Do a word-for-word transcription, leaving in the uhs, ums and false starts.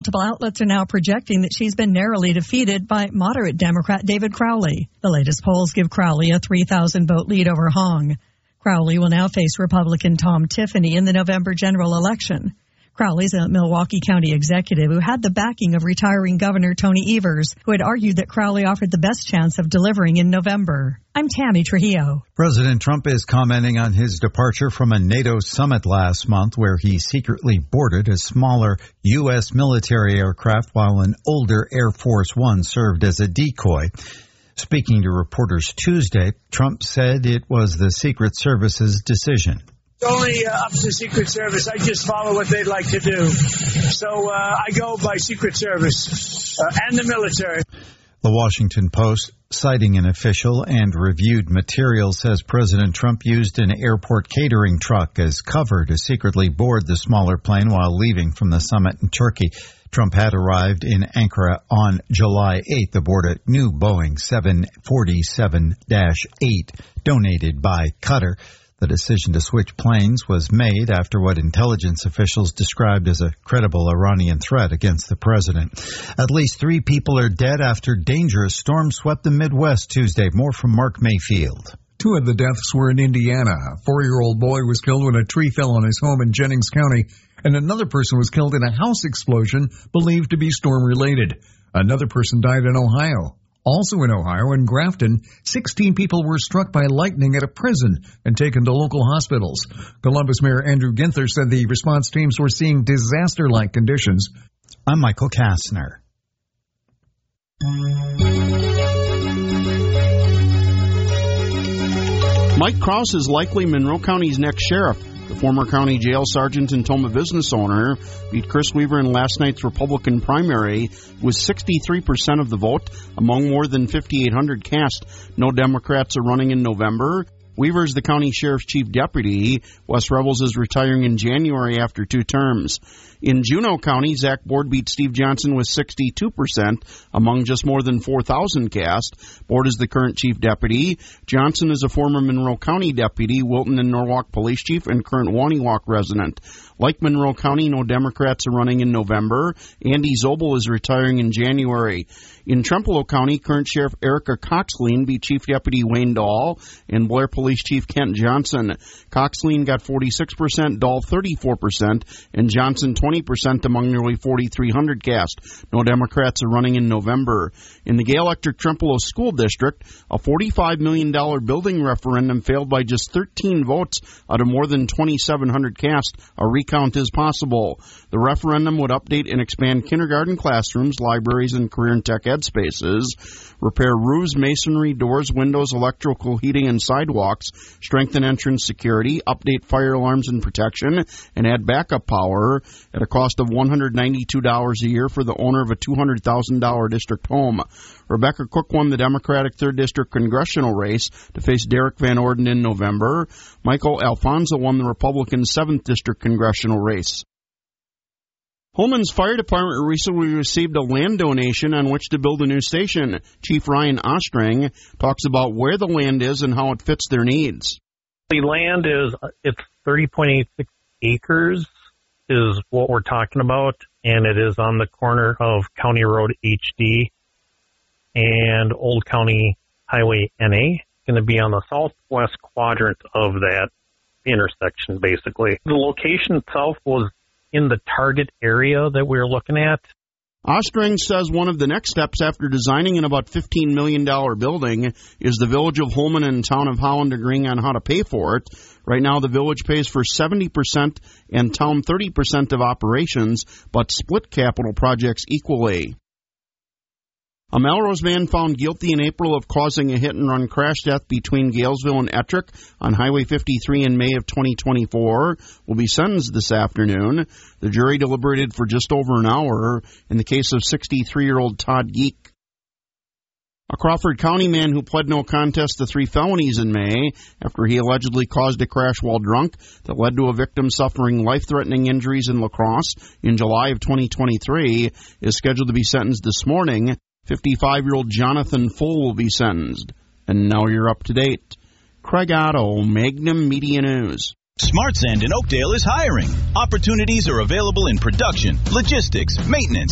Multiple outlets are now projecting that she's been narrowly defeated by moderate Democrat David Crowley. The latest polls give Crowley a three thousand vote lead over Hong. Crowley will now face Republican Tom Tiffany in the November general election. Crowley's a Milwaukee County executive who had the backing of retiring Governor Tony Evers, who had argued that Crowley offered the best chance of delivering in November. I'm Tammy Trujillo. President Trump is commenting on his departure from a NATO summit last month where he secretly boarded a smaller U S military aircraft while an older Air Force One served as a decoy. Speaking to reporters Tuesday, Trump said it was the Secret Service's decision. Only uh, up to the Secret Service. I just follow what they'd like to do. So uh, I go by Secret Service uh, and the military. The Washington Post, citing an official and reviewed material, says President Trump used an airport catering truck as cover to secretly board the smaller plane while leaving from the summit in Turkey. Trump had arrived in Ankara on July eighth aboard a new Boeing seven forty-seven dash eight donated by Qatar. The decision to switch planes was made after what intelligence officials described as a credible Iranian threat against the president. At least three people are dead after dangerous storm swept the Midwest Tuesday. More from Mark Mayfield. Two of the deaths were in Indiana. A four-year-old boy was killed when a tree fell on his home in Jennings County, and another person was killed in a house explosion believed to be storm-related. Another person died in Ohio. Also in Ohio, in Grafton, sixteen people were struck by lightning at a prison and taken to local hospitals. Columbus Mayor Andrew Ginther said the response teams were seeing disaster-like conditions. I'm Michael Kastner. Mike Krause is likely Monroe County's next sheriff. The former county jail sergeant and Toma business owner beat Chris Weaver in last night's Republican primary with sixty-three percent of the vote among more than fifty-eight hundred cast. No Democrats are running in November. Weaver is the county sheriff's chief deputy. Wes Rebels is retiring in January after two terms. In Juneau County, Zach Board beat Steve Johnson with sixty-two percent among just more than four thousand cast. Board is the current chief deputy. Johnson is a former Monroe County deputy, Wilton and Norwalk police chief, and current Waniwak resident. Like Monroe County, no Democrats are running in November. Andy Zobel is retiring in January. In Trempealeau County, current Sheriff Erica Coxleen beat Chief Deputy Wayne Dahl and Blair Police Chief Kent Johnson. Coxleen got forty-six percent, Dahl thirty-four percent, and Johnson twenty percent among nearly forty-three hundred cast. No Democrats are running in November. In the Gale Electric Trempealeau School District, a forty-five million dollars building referendum failed by just thirteen votes out of more than twenty-seven hundred cast. A recount is possible. The referendum would update and expand kindergarten classrooms, libraries, and career and tech ed spaces, repair roofs, masonry, doors, windows, electrical heating, and sidewalks, strengthen entrance security, update fire alarms and protection, and add backup power at a cost of one hundred ninety-two dollars a year for the owner of a two hundred thousand dollars district home. Rebecca Cook won the Democratic third District congressional race to face Derek Van Orden in November. Michael Alfonso won the Republican seventh District congressional race. Holman's Fire Department recently received a land donation on which to build a new station. Chief Ryan Ostrang talks about where the land is and how it fits their needs. The land is, it's thirty point eight six acres is what we're talking about, and it is on the corner of County Road H D and Old County Highway N A. It's going to be on the southwest quadrant of that intersection, basically. The location itself was in the target area that we were looking at. Ostrang says one of the next steps after designing an about fifteen million dollars building is the Village of Holman and Town of Holland agreeing on how to pay for it. Right now, the village pays for seventy percent and town thirty percent of operations, but split capital projects equally. A Melrose man found guilty in April of causing a hit-and-run crash death between Galesville and Ettrick on Highway fifty-three in May of twenty twenty-four will be sentenced this afternoon. The jury deliberated for just over an hour in the case of sixty-three-year-old Todd Geek. A Crawford County man who pled no contest to three felonies in May after he allegedly caused a crash while drunk that led to a victim suffering life-threatening injuries in La Crosse in July of twenty twenty-three is scheduled to be sentenced this morning. fifty-five-year-old Jonathan Full will be sentenced. And now you're up to date. Craig Otto, Magnum Media News. SmartSand in Oakdale is hiring. Opportunities are available in production, logistics, maintenance,